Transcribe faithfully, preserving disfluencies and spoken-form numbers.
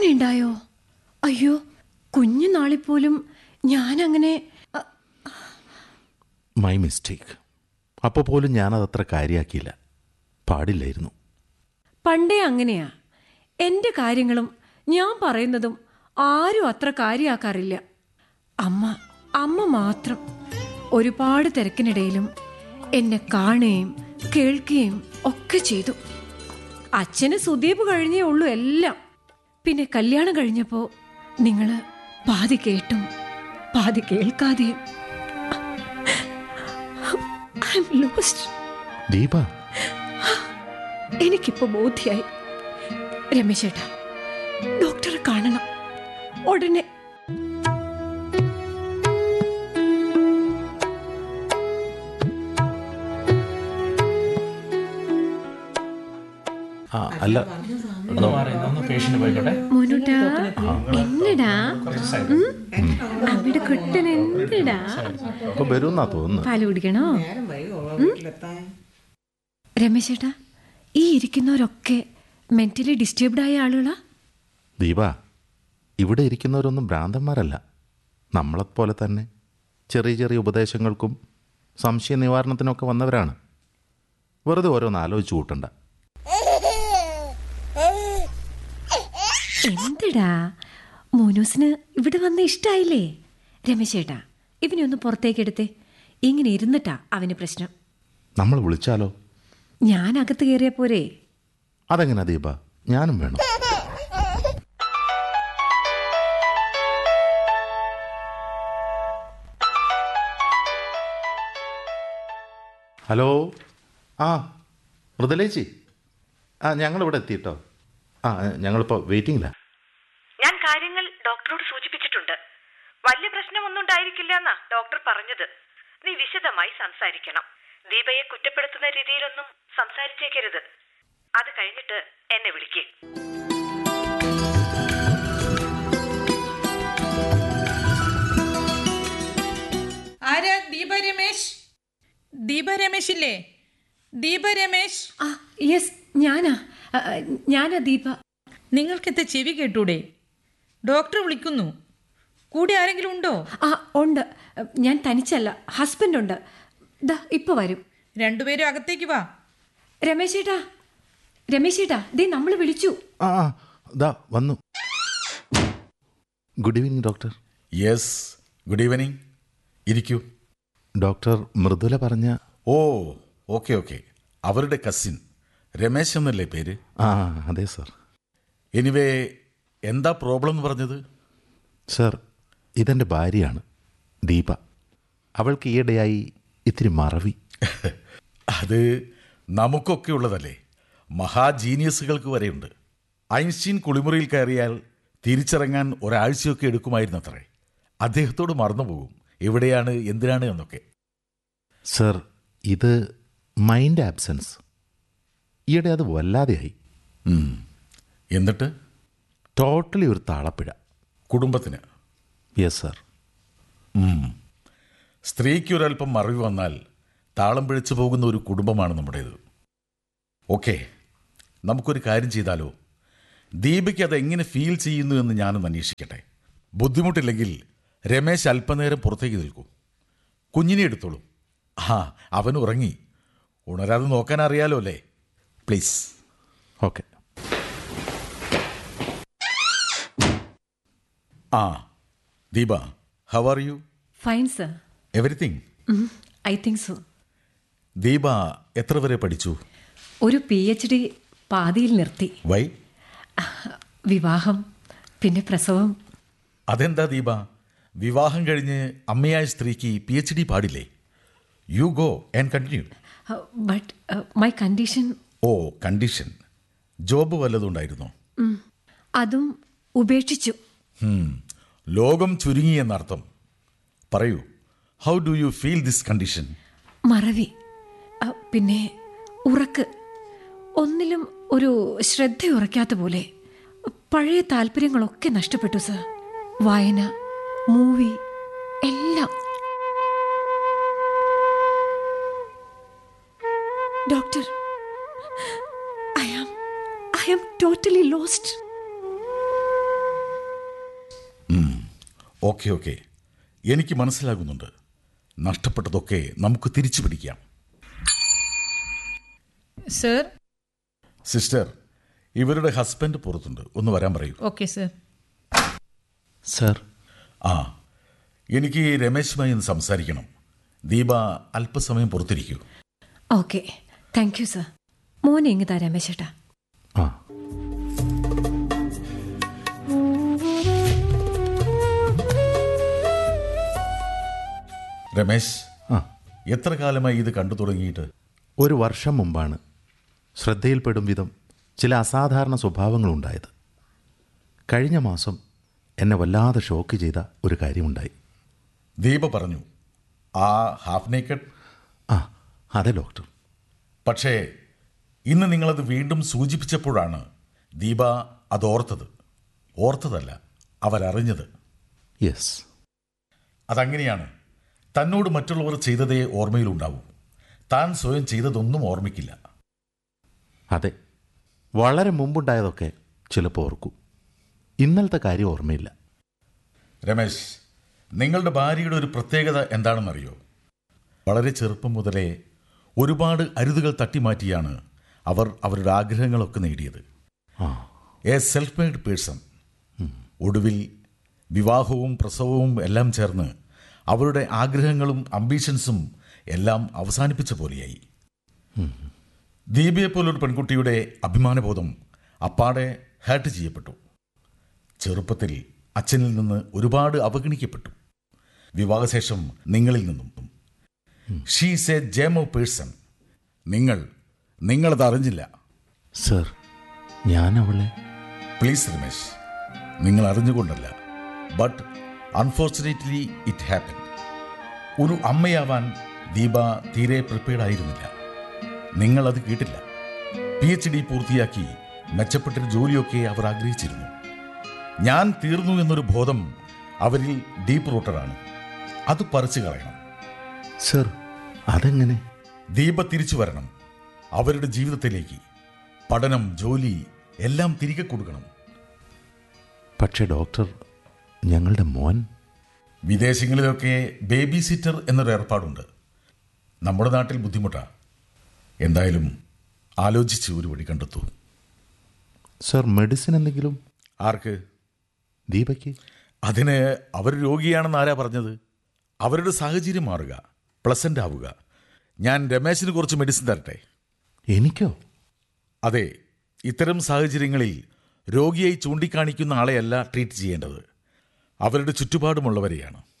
അങ്ങനെ ഉണ്ടായോ? അയ്യോ, കുഞ്ഞു നാളിപ്പോലും ഞാനങ്ങനെ. My mistake. അപ്പോൾ പോലും ഞാനതത്ര കാര്യമാക്കിയില്ല. പാടില്ലായിരുന്നു. പണ്ടേ അങ്ങനെയാ. എൻ്റെ കാര്യങ്ങളും ഞാൻ പറയുന്നതും ആരും അത്ര കാര്യമാക്കാറില്ല. അമ്മ അമ്മ മാത്രം ഒരുപാട് തിരക്കിനിടയിലും എന്നെ കാണുകയും കേൾക്കുകയും ഒക്കെ ചെയ്തു. അച്ഛന് സുദീപ് കഴിഞ്ഞേ ഉള്ളൂ എല്ലാം. പിന്നെ കല്യാണം കഴിഞ്ഞപ്പോൾ നിങ്ങൾ പാതി കേട്ടും പാതി കേൾക്കാതെയും. I am lost. ദീപ, എനിക്കിപ്പോ ബോധ്യായി. രമേശേട്ടാ, ഡോക്ടറെ കാണണം ഉടനെ. അല്ല മോനുട്ടാ, എന്നടാ അവിടെ കുട്ടൻ എന്തിടാ? വരുന്നാ തോന്നുന്നു. പാല് കുടിക്കണോ? രമേശേട്ടാ, ഈ ഇരിക്കുന്നവരൊക്കെ മെന്റലി ഡിസ്റ്റർബ്ഡ് ആയ ആളുകളാ? ദീപ, ഇവിടെ ഇരിക്കുന്നവരൊന്നും ഭ്രാന്തന്മാരല്ല. നമ്മളെപ്പോലെ തന്നെ ചെറിയ ചെറിയ ഉപദേശങ്ങൾക്കും സംശയ നിവാരണത്തിനൊക്കെ വന്നവരാണ്. വെറുതെ ഓരോന്ന് ആലോചിച്ച് കൂട്ടണ്ട. എന്തിടാ, മോനൂസിന് ഇവിടെ വന്ന് ഇഷ്ടായില്ലേ? രമേശേട്ടാ, ഇവനെ ഒന്ന് പുറത്തേക്ക് എടുത്തേ. ഇങ്ങനെ ഇരുന്നിട്ടാ അവന് പ്രശ്നം. നമ്മൾ വിളിച്ചാലോ? ഞാൻ അകത്ത് കയറിയ പോരെ? അതെങ്ങനാ ദീപ? ഞാനും വേണം. ഹലോ. ആ, മൃദുലേച്ചി. ആ, ഞങ്ങളിവിടെ എത്തിയിട്ടോ. ആ, ഞങ്ങളിപ്പോൾ വെയിറ്റിംഗില്ല. ഞാൻ കാര്യങ്ങൾ ഡോക്ടറോട് സൂചിപ്പിച്ചിട്ടുണ്ട്. വലിയ പ്രശ്നമൊന്നും ഉണ്ടായിരിക്കില്ല എന്നാ ഡോക്ടർ പറഞ്ഞത്. നീ വിശദമായി സംസാരിക്കണം. ദീപയെ കുറ്റപ്പെടുത്തുന്ന രീതിയിലൊന്നും സംസാരിച്ചേക്കരുത്. അത് കഴിഞ്ഞിട്ട് എന്നെ വിളിക്കേ. ആരാ? ദീപ രമേശ്? ദീപ രമേശ് ഇല്ലേ? ദീപ രമേശ്? ആ, യെസ്, ഞാനാ ഞാനാ ദീപ. നിങ്ങൾക്കെന്താ ചെവി കേട്ടൂടെ? ഡോക്ടർ വിളിക്കുന്നു. കൂടെ ആരെങ്കിലും ഉണ്ടോ? ആ, ഉണ്ട്. ഞാൻ തനിച്ചല്ല, ഹസ്ബൻഡ് ഉണ്ട്. ദാ ഇപ്പൊ വരും. രണ്ടുപേരും അകത്തേക്ക് വാ. രമേശേട്ടാ, രമേശേട്ടാ, ദേ നമ്മൾ വിളിച്ചു. ആ, ദാ വന്നു. Good evening doctor. Yes, good evening. ഇരിക്കൂ. ഡോക്ടർ, മൃദുല പറഞ്ഞ. ഓ, ഓക്കെ ഓക്കെ. അവരുടെ കസിൻ രമേശ് എന്നല്ലേ പേര്? ആ, അതെ സർ. എനിവേ, എന്താ പ്രോബ്ലം എന്ന് പറഞ്ഞത്? സർ, ഇതെൻ്റെ ഭാര്യയാണ് ദീപ. അവൾക്ക് ഈയിടെയായി ഇത്തിരി മറവി. അത് നമുക്കൊക്കെ ഉള്ളതല്ലേ. മഹാജീനിയസുകൾക്ക് വരെയുണ്ട്. ഐൻസ്റ്റീൻ കുളിമുറിയിൽ കയറിയാൽ തിരിച്ചിറങ്ങാൻ ഒരാഴ്ചയൊക്കെ എടുക്കുമായിരുന്നത്രേ. അദ്ദേഹത്തോട് മറന്നുപോകും എവിടെയാണ് എന്തിനാണ് എന്നൊക്കെ. സർ, ഇത് മൈൻഡ് ആബ്സെൻസ്. ഈയിടെ അത് വല്ലാതെയായി. എന്നിട്ട് ടോട്ടലി ഒരു താളപ്പിഴ കുടുംബത്തിന്. Yes sir. സ്ത്രീക്കൊരൽപ്പം മറവി വന്നാൽ താളം പിഴച്ചു പോകുന്ന ഒരു കുടുംബമാണ് നമ്മുടേത്. ഓക്കെ, നമുക്കൊരു കാര്യം ചെയ്താലോ? ദീപയ്ക്ക് അതെങ്ങനെ ഫീൽ ചെയ്യുന്നു എന്ന് ഞാനൊന്ന് അന്വേഷിക്കട്ടെ. ബുദ്ധിമുട്ടില്ലെങ്കിൽ രമേശ് അല്പനേരം പുറത്തേക്ക് നിൽക്കൂ. കുഞ്ഞിനെ എടുത്തോളൂ. ആ, അവൻ ഉറങ്ങി. ഉണരാതെ നോക്കാൻ അറിയാലോ അല്ലേ? പ്ലീസ്. ഓക്കെ. ആ, Deepa, how are you? Fine sir. Everything? I think so. Deepa എത്ര വരെ പഠിച്ചു? ഒരു പി എച്ച് ഡി പാതിയിൽ നിർത്തി. വൈ? വിവാഹം, പിന്നെ പ്രസവം. അതെന്താ ദീപ, വിവാഹം കഴിഞ്ഞ് അമ്മയായ സ്ത്രീക്ക് പി എച്ച് ഡി പാടില്ലേ? You go and continue. But my condition. Oh, condition. Job വല്ലതുണ്ടായിരുന്നോ? അതും ഉപേക്ഷിച്ചു. ലോകം ചുരുങ്ങി എന്നർത്ഥം. പറയൂ, how do you feel this condition? മറവി, പിന്നെ ഉറക്ക്. ഒന്നിലും ഒരു ശ്രദ്ധ ഉറക്കാത്ത പോലെ. പഴയ താല്പര്യങ്ങളൊക്കെ നഷ്ടപ്പെട്ടു സർ. വായന, മൂവി, എല്ലാം. Doctor, I am I am totally lost. Okay okay എനിക്ക് മനസ്സിലാകുന്നുണ്ട്. നഷ്ടപ്പെട്ടതൊക്കെ നമുക്ക് തിരിച്ചു പിടിക്കാം. സർ. സിസ്റ്റർ, ഇവരുടെ ഹസ്ബൻഡ് പുറത്തുണ്ട്, ഒന്ന് വരാൻ പറയൂ. Okay sir. സർ. ആ, എനിക്ക് രമേശുമായി ഒന്ന് സംസാരിക്കണം. ദീപ അല്പസമയം പുറത്തിരിക്കൂ. Okay, thank you sir. മോനെ എങ്ങുതാ രമേശേട്ടാ. ആ. രമേശ്, ആ. എത്ര കാലമായി ഇത് കണ്ടു തുടങ്ങിയിട്ട്? ഒരു വർഷം മുമ്പാണ് ശ്രദ്ധയിൽപ്പെടും വിധം ചില അസാധാരണ സ്വഭാവങ്ങളുണ്ടായത്. കഴിഞ്ഞ മാസം എന്നെ വല്ലാതെ ഷോക്ക് ചെയ്ത ഒരു കാര്യമുണ്ടായി. ദീപ പറഞ്ഞു, ആ ഹാഫ് നേക്കഡ്. ആ അതെ ഡോക്ടർ. പക്ഷേ ഇന്ന് നിങ്ങളത് വീണ്ടും സൂചിപ്പിച്ചപ്പോഴാണ് ദീപ അത് ഓർത്തത്. ഓർത്തതല്ല, അവരറിഞ്ഞത്. യെസ്. അതങ്ങനെയാണ്. തന്നോട് മറ്റുള്ളവർ ചെയ്തതേ ഓർമ്മയിലുണ്ടാവൂ. താൻ സ്വയം ചെയ്തതൊന്നും ഓർമ്മിക്കില്ല. അതെ, വളരെ മുമ്പുണ്ടായതൊക്കെ ചിലപ്പോൾ ഓർക്കും. ഇന്നലത്തെ കാര്യം ഓർമ്മയില്ല. രമേശ്, നിങ്ങളുടെ ഭാര്യയുടെ ഒരു പ്രത്യേകത എന്താണെന്നറിയോ? വളരെ ചെറുപ്പം മുതലേ ഒരുപാട് അരുതുകൾ തട്ടിമാറ്റിയാണ് അവർ അവരുടെ ആഗ്രഹങ്ങളൊക്കെ നേടിയത്. A self made person. ഒടുവിൽ വിവാഹവും പ്രസവവും എല്ലാം ചേർന്ന് അവരുടെ ആഗ്രഹങ്ങളും അംബീഷൻസും എല്ലാം അവസാനിപ്പിച്ച പോലെയായി. ദീപയെപ്പോലൊരു പെൺകുട്ടിയുടെ അഭിമാനബോധം അപ്പാടെ ഹേർട്ട് ചെയ്യപ്പെട്ടു. ചെറുപ്പത്തിൽ അച്ഛനിൽ നിന്ന് ഒരുപാട് അവഗണിക്കപ്പെട്ടു. വിവാഹശേഷം നിങ്ങളിൽ നിന്നും. She's A gem of person. നിങ്ങൾ നിങ്ങളത് അറിഞ്ഞില്ല. സർ, ഞാൻ അവളെ... പ്ലീസ് രമേശ്, നിങ്ങൾ അറിഞ്ഞുകൊണ്ടല്ല, ബട്ട് അൺഫോർച്ചുനേറ്റ്ലി ഇറ്റ് ഹാപ്പൻ. ഒരു അമ്മയാവാൻ ദീപ തീരെ പ്രിപ്പയർഡ് ആയിരുന്നില്ല. നിങ്ങളത് കേട്ടില്ല. പി എച്ച് ഡി പൂർത്തിയാക്കി മെച്ചപ്പെട്ടൊരു ജോലിയൊക്കെ അവർ ആഗ്രഹിച്ചിരുന്നു. ഞാൻ തീർന്നു എന്നൊരു ബോധം അവരിൽ ഡീപ്പ് റൂട്ടഡാണ്. അത് പറിച്ചു കളയണം. സർ, അതെങ്ങനെ? ദീപ തിരിച്ചു വരണം അവരുടെ ജീവിതത്തിലേക്ക്. പഠനം, ജോലി എല്ലാം തിരികെ കൊടുക്കണം. പക്ഷേ ഡോക്ടർ, ഞങ്ങളുടെ മോൻ... വിദേശങ്ങളിലൊക്കെ ബേബി സിറ്റർ എന്നൊരു ഏർപ്പാടുണ്ട്. നമ്മുടെ നാട്ടിൽ ബുദ്ധിമുട്ടാണ്. എന്തായാലും ആലോചിച്ച് ഒരു വഴി കണ്ടെത്തൂ. സർ, മെഡിസിൻ എന്തെങ്കിലും? ആർക്ക്? ദീപയ്ക്ക്. അതിന് അവർ രോഗിയാണെന്ന് ആരാ പറഞ്ഞത്? അവരുടെ സാഹചര്യം മാറുക, പ്ലസൻ്റ് ആവുക. ഞാൻ രമേശിന് കുറച്ച് മെഡിസിൻ തരട്ടെ? എനിക്കോ? അതെ, ഇത്തരം സാഹചര്യങ്ങളിൽ രോഗിയായി ചൂണ്ടിക്കാണിക്കുന്ന ആളെയല്ല ട്രീറ്റ് ചെയ്യേണ്ടത്, അവരുടെ ചുറ്റുപാടുമുള്ളവരെയാണ്.